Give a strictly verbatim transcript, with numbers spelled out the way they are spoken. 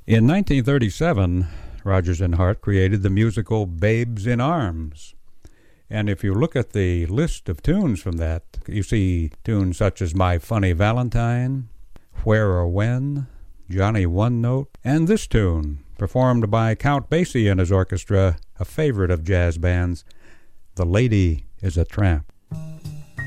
In nineteen thirty-seven, Rodgers and Hart created the musical Babes in Arms. And if you look at the list of tunes from that, you see tunes such as My Funny Valentine, Where or When, Johnny One Note, and this tune, performed by Count Basie and his orchestra, a favorite of jazz bands, The Lady is a Tramp.